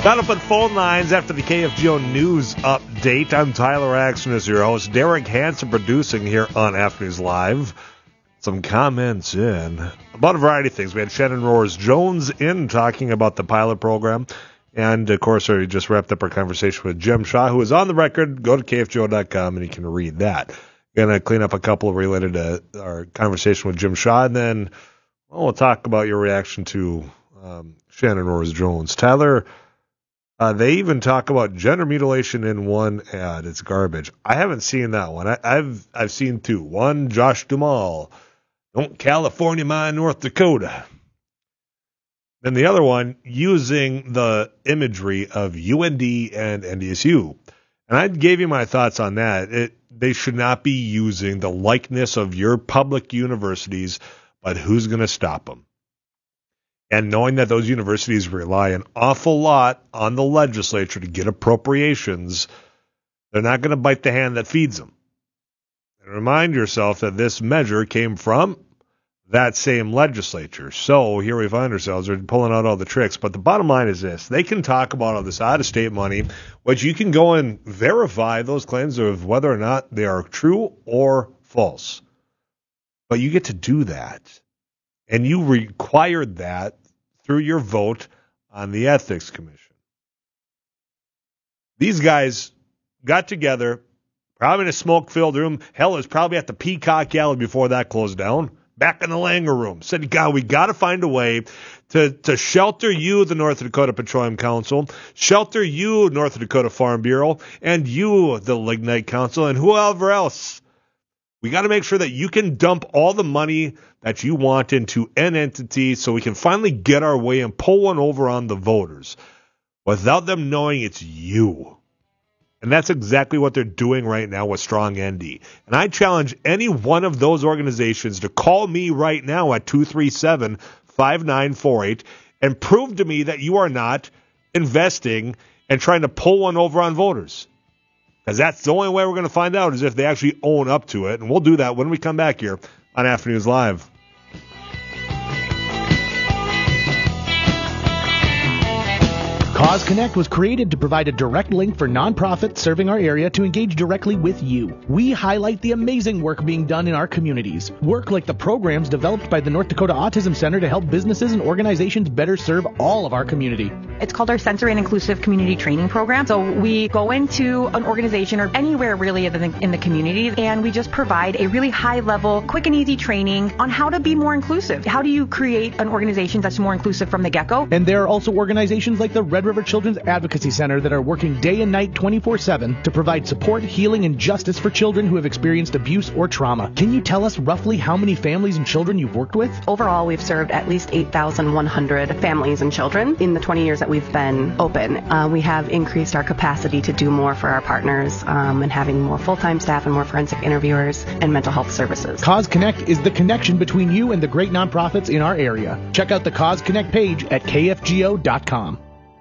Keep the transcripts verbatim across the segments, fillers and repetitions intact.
Got up at phone lines after the K F G O News Update. I'm Tyler Axton as your host. Derek Hansen producing here on Afternoons Live. Some comments in about a variety of things. We had Shannon Roars-Jones in talking about the pilot program. And, of course, we just wrapped up our conversation with Jim Shaw, who is on the record. Go to K F G O dot com and you can read that. Going to clean up a couple related to our conversation with Jim Shaw. And then well, we'll talk about your reaction to um, Shannon Roars-Jones. Tyler... Uh, they even talk about gender mutilation in one ad. It's garbage. I haven't seen that one. I, I've I've seen two. One, Josh Duhamel, don't California mine North Dakota. Then the other one, using the imagery of U N D and N D S U. And I gave you my thoughts on that. It, they should not be using the likeness of your public universities, but who's going to stop them? And knowing that those universities rely an awful lot on the legislature to get appropriations, they're not going to bite the hand that feeds them. And remind yourself that this measure came from that same legislature. So here we find ourselves, they're pulling out all the tricks. But the bottom line is this. They can talk about all this out-of-state money, which you can go and verify those claims of whether or not they are true or false. But you get to do that. And you required that through your vote on the Ethics Commission. These guys got together, probably in a smoke-filled room. Hell, it was probably at the Peacock Alley before that closed down. Back in the Langer room. Said, God, we got to find a way to, to shelter you, the North Dakota Petroleum Council, shelter you, North Dakota Farm Bureau, and you, the Lignite Council, and whoever else. We got to make sure that you can dump all the money that you want into an entity so we can finally get our way and pull one over on the voters without them knowing it's you. And that's exactly what they're doing right now with Strong N D. And I challenge any one of those organizations to call me right now at two three seven, five nine four eight and prove to me that you are not investing and trying to pull one over on voters. Because that's the only way we're going to find out is if they actually own up to it. And we'll do that when we come back here on Afternoons Live. Cause Connect was created to provide a direct link for nonprofits serving our area to engage directly with you. We highlight the amazing work being done in our communities. Work like the programs developed by the North Dakota Autism Center to help businesses and organizations better serve all of our community. It's called our Sensory and Inclusive Community Training Program. So we go into an organization or anywhere really in the, in the community, and we just provide a really high-level, quick and easy training on how to be more inclusive. How do you create an organization that's more inclusive from the get-go? And there are also organizations like the Red River Children's Advocacy Center that are working day and night twenty-four seven to provide support, healing, and justice for children who have experienced abuse or trauma. Can you tell us roughly how many families and children you've worked with? Overall, we've served at least eight thousand one hundred families and children in the twenty years that we've been open. Uh, we have increased our capacity to do more for our partners um, and having more full-time staff and more forensic interviewers and mental health services. Cause Connect is the connection between you and the great nonprofits in our area. Check out the Cause Connect page at K F G O dot com.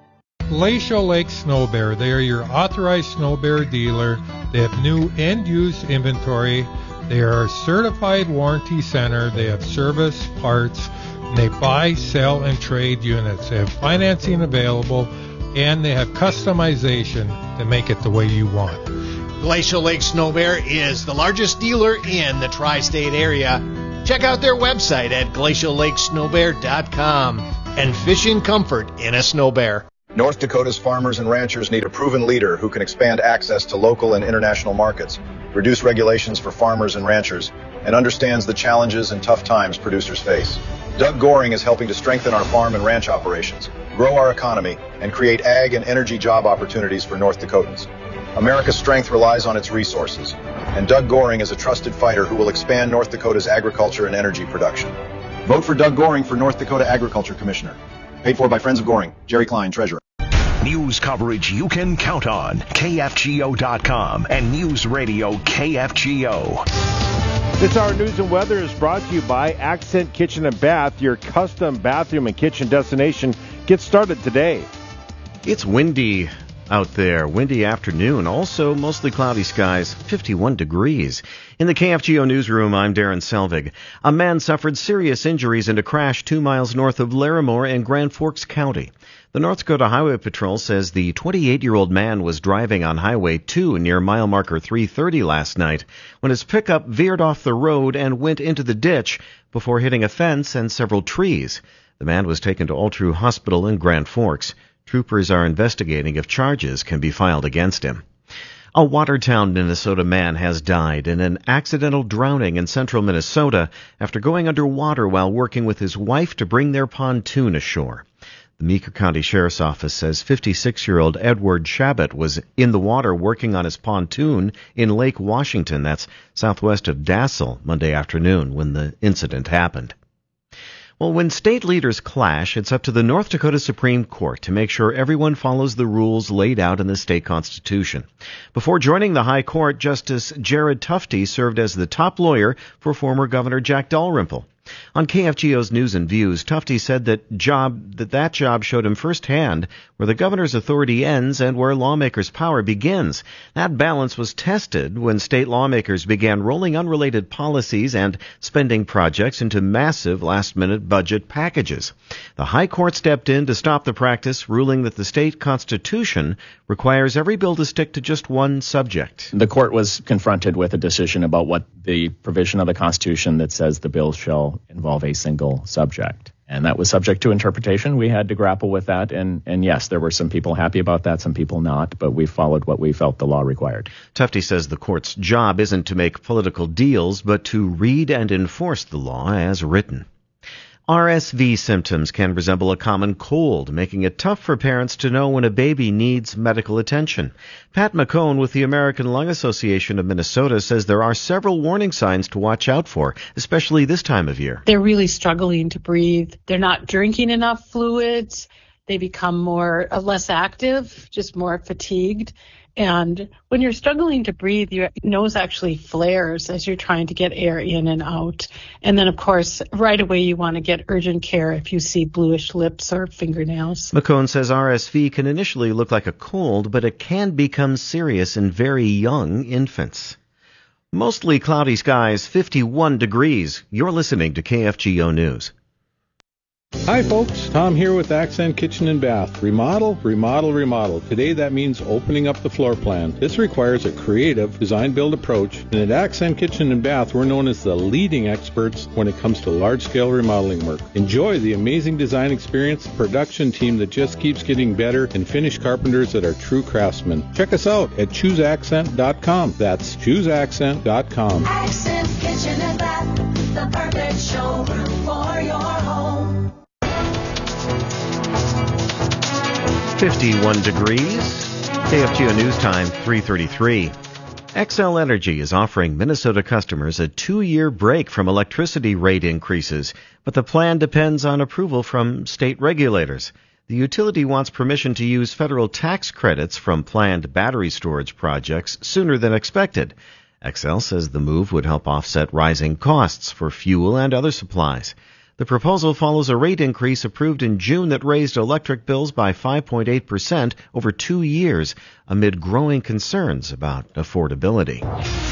Glacial Lake Snow Bear. They are your authorized snow bear dealer. They have new and used inventory. They are a certified warranty center. They have service, parts, and they buy, sell, and trade units. They have financing available, and they have customization to make it the way you want. Glacial Lake Snow Bear is the largest dealer in the tri-state area. Check out their website at glacial lake snow bear dot com and fishing comfort in a snow bear. North Dakota's farmers and ranchers need a proven leader who can expand access to local and international markets, reduce regulations for farmers and ranchers, and understands the challenges and tough times producers face. Doug Goring is helping to strengthen our farm and ranch operations, grow our economy, and create ag and energy job opportunities for North Dakotans. America's strength relies on its resources, and Doug Goring is a trusted fighter who will expand North Dakota's agriculture and energy production. Vote for Doug Goring for North Dakota Agriculture Commissioner. Paid for by Friends of Goring. Jerry Klein, Treasurer. News coverage you can count on. K F G O dot com and News Radio K F G O. This hour news and weather is brought to you by Accent Kitchen and Bath, your custom bathroom and kitchen destination. Get started today. It's windy out there. Windy afternoon. Also mostly cloudy skies. fifty-one degrees. In the K F G O newsroom, I'm Darren Selvig. A man suffered serious injuries in a crash two miles north of Larimore in Grand Forks County. The North Dakota Highway Patrol says the twenty-eight-year-old man was driving on Highway two near mile marker three thirty last night when his pickup veered off the road and went into the ditch before hitting a fence and several trees. The man was taken to Altru Hospital in Grand Forks. Troopers are investigating if charges can be filed against him. A Watertown, Minnesota man has died in an accidental drowning in central Minnesota after going underwater while working with his wife to bring their pontoon ashore. The Meeker County Sheriff's Office says fifty-six-year-old Edward Shabbat was in the water working on his pontoon in Lake Washington, that's southwest of Dassel, Monday afternoon when the incident happened. Well, when state leaders clash, it's up to the North Dakota Supreme Court to make sure everyone follows the rules laid out in the state constitution. Before joining the High Court, Justice Jared Tufte served as the top lawyer for former Governor Jack Dalrymple. On K F G O's News and Views, Tufte said that job that that job showed him firsthand where the governor's authority ends and where lawmakers' power begins. That balance was tested when state lawmakers began rolling unrelated policies and spending projects into massive last-minute budget packages. The High Court stepped in to stop the practice, ruling that the state constitution requires every bill to stick to just one subject. The court was confronted with a decision about what the provision of the Constitution that says the bill shall involve a single subject. And that was subject to interpretation. We had to grapple with that. And, and yes, there were some people happy about that, some people not, but we followed what we felt the law required. Tufte says the court's job isn't to make political deals, but to read and enforce the law as written. R S V symptoms can resemble a common cold, making it tough for parents to know when a baby needs medical attention. Pat McCone with the American Lung Association of Minnesota says there are several warning signs to watch out for, especially this time of year. They're really struggling to breathe. They're not drinking enough fluids. They become more uh, less active, just more fatigued. And when you're struggling to breathe, your nose actually flares as you're trying to get air in and out. And then, of course, right away you want to get urgent care if you see bluish lips or fingernails. McCone says R S V can initially look like a cold, but it can become serious in very young infants. Mostly cloudy skies, fifty-one degrees. You're listening to K F G O News. Hi folks, Tom here with Accent Kitchen and Bath. Remodel, remodel, remodel. Today that means opening up the floor plan. This requires a creative design-build approach, and at Accent Kitchen and Bath we're known as the leading experts when it comes to large-scale remodeling work. Enjoy the amazing design experience, production team that just keeps getting better, and finished carpenters that are true craftsmen. Check us out at choose accent dot com. That's choose accent dot com. Accent Kitchen and Bath, the perfect showroom for your home. fifty-one degrees. K F G O News Time, three thirty-three. Xcel Energy is offering Minnesota customers a two-year break from electricity rate increases, but the plan depends on approval from state regulators. The utility wants permission to use federal tax credits from planned battery storage projects sooner than expected. Xcel says the move would help offset rising costs for fuel and other supplies. The proposal follows a rate increase approved in June that raised electric bills by five point eight percent over two years amid growing concerns about affordability.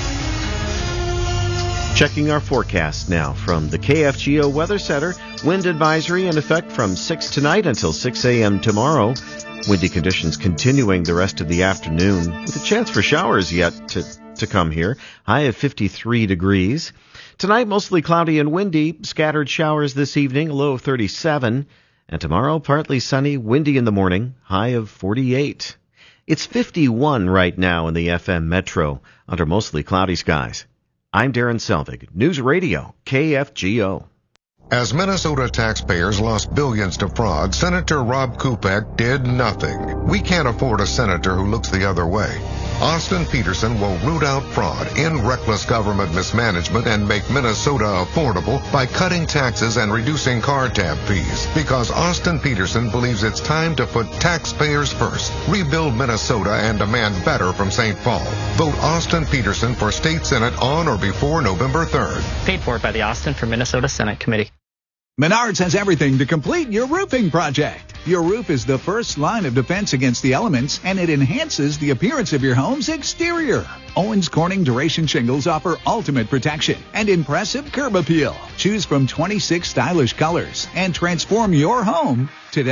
Checking our forecast now from the K F G O Weather Center. Wind advisory in effect from six tonight until six a.m. tomorrow. Windy conditions continuing the rest of the afternoon with a chance for showers yet to, to come here. High of fifty-three degrees. Tonight, mostly cloudy and windy. Scattered showers this evening, a low of thirty-seven. And tomorrow, partly sunny, windy in the morning, high of forty-eight. It's fifty-one right now in the F M Metro, under mostly cloudy skies. I'm Darren Selvig, News Radio, K F G O. As Minnesota taxpayers lost billions to fraud, Senator Rob Kupek did nothing. We can't afford a senator who looks the other way. Austin Peterson will root out fraud, end reckless government mismanagement, and make Minnesota affordable by cutting taxes and reducing car tab fees. Because Austin Peterson believes it's time to put taxpayers first, rebuild Minnesota, and demand better from Saint Paul. Vote Austin Peterson for State Senate on or before November third. Paid for by the Austin for Minnesota Senate Committee. Menards has everything to complete your roofing project. Your roof is the first line of defense against the elements, and it enhances the appearance of your home's exterior. Owens Corning Duration Shingles offer ultimate protection and impressive curb appeal. Choose from twenty-six stylish colors and transform your home today.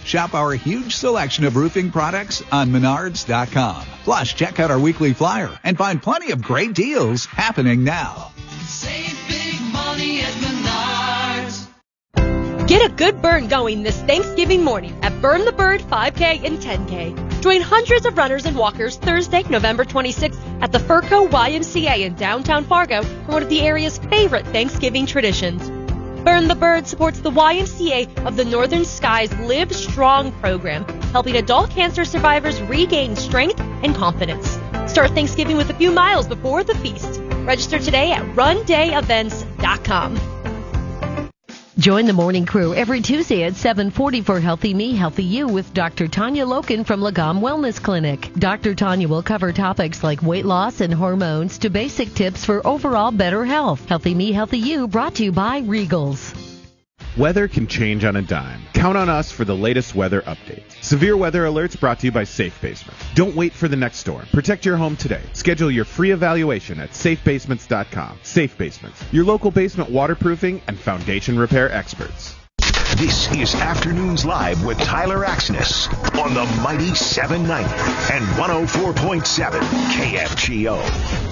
Shop our huge selection of roofing products on menards dot com. Plus, check out our weekly flyer and find plenty of great deals happening now. Save big money at Menards. Get a good burn going this Thanksgiving morning at Burn the Bird five K and ten K. Join hundreds of runners and walkers Thursday, November twenty-sixth at the Furco Y M C A in downtown Fargo for one of the area's favorite Thanksgiving traditions. Burn the Bird supports the Y M C A of the Northern Skies Live Strong program, helping adult cancer survivors regain strength and confidence. Start Thanksgiving with a few miles before the feast. Register today at run day events dot com. Join the morning crew every Tuesday at seven forty for Healthy Me, Healthy You with Doctor Tanya Loken from Lagom Wellness Clinic. Doctor Tanya will cover topics like weight loss and hormones to basic tips for overall better health. Healthy Me, Healthy You brought to you by Regals. Weather can change on a dime. Count on us for the latest weather updates. Severe weather alerts brought to you by Safe Basement. Don't wait for the next storm. Protect your home today. Schedule your free evaluation at safe basements dot com. Safe Basements, your local basement waterproofing and foundation repair experts. This is Afternoons Live with Tyler Axness on the mighty seven ninety and one oh four point seven K F G O.